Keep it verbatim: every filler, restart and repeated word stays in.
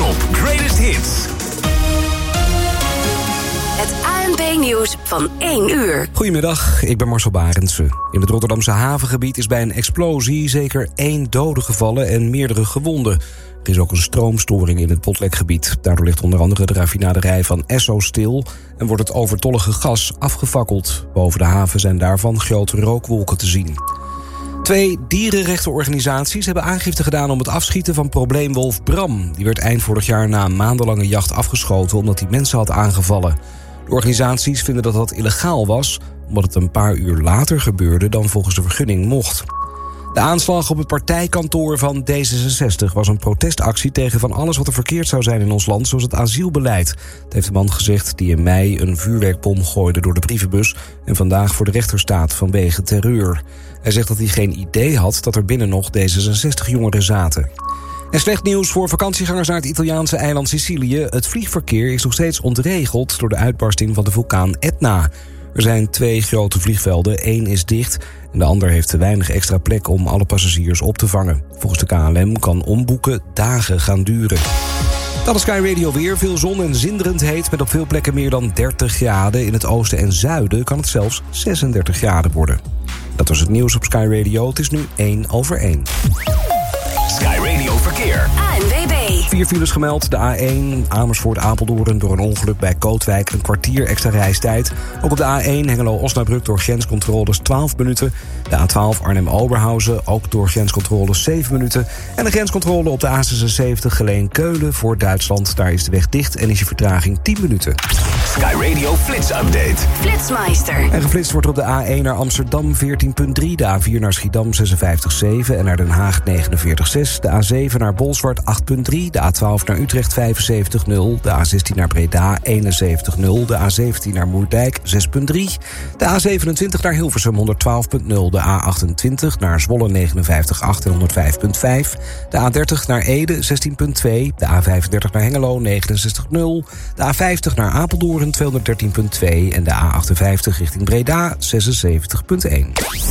Top Greatest Hits. Het A N P-nieuws van één uur. Goedemiddag, ik ben Marcel Barendse. In het Rotterdamse havengebied is bij een explosie zeker één dode gevallen en meerdere gewonden. Er is ook een stroomstoring in het Botlekgebied. Daardoor ligt onder andere de raffinaderij van Esso stil en wordt het overtollige gas afgefakkeld. Boven de haven zijn daarvan grote rookwolken te zien. Twee dierenrechtenorganisaties hebben aangifte gedaan om het afschieten van probleemwolf Bram. Die werd eind vorig jaar na een maandenlange jacht afgeschoten omdat hij mensen had aangevallen. De organisaties vinden dat dat illegaal was, omdat het een paar uur later gebeurde dan volgens de vergunning mocht. De aanslag op het partijkantoor van D zesenzestig was een protestactie tegen van alles wat er verkeerd zou zijn in ons land, zoals het asielbeleid. Dat heeft de man gezegd die in mei een vuurwerkbom gooide door de brievenbus en vandaag voor de rechter staat vanwege terreur. Hij zegt dat hij geen idee had dat er binnen nog D zesenzestig-jongeren zaten. En slecht nieuws voor vakantiegangers naar het Italiaanse eiland Sicilië. Het vliegverkeer is nog steeds ontregeld door de uitbarsting van de vulkaan Etna. Er zijn twee grote vliegvelden, één is dicht en de ander heeft te weinig extra plek om alle passagiers op te vangen. Volgens de K L M kan omboeken dagen gaan duren. Dat is Sky Radio weer. Veel zon en zinderend heet met op veel plekken meer dan dertig graden. In het oosten en zuiden kan het zelfs zesendertig graden worden. Dat was het nieuws op Sky Radio. Het is nu één over één. Sky Radio Verkeer. A N W B. Vier files gemeld. De A één Amersfoort-Apeldoorn door een ongeluk bij Kootwijk. Een kwartier extra reistijd. Ook op de A één Hengelo-Osnabrück door grenscontroles twaalf minuten. De A twaalf Arnhem-Oberhausen ook door grenscontroles zeven minuten. En de grenscontrole op de A zesenzeventig Geleen-Keulen voor Duitsland. Daar is de weg dicht en is je vertraging tien minuten. Sky Radio Flits Update. Flitsmeister. En geflitst wordt op de A één naar Amsterdam veertien komma drie. De A vier naar Schiedam zesenvijftig komma zeven. En naar Den Haag negenenveertig komma zes. De A zeven naar Bolsward acht komma drie. De A twaalf naar Utrecht vijfenzeventig komma nul. De A zestien naar Breda eenenzeventig komma nul. De A zeventien naar Moerdijk zes komma drie. De A zevenentwintig naar Hilversum honderdtwaalf komma nul. De A achtentwintig naar Zwolle negenenvijftig komma acht en honderdvijf komma vijf. De A dertig naar Ede zestien komma twee. De A vijfendertig naar Hengelo negenenzestig komma nul. De A vijftig naar Apeldoorn tweehonderddertien komma twee. En de A achtenvijftig richting Breda zesenzeventig komma één.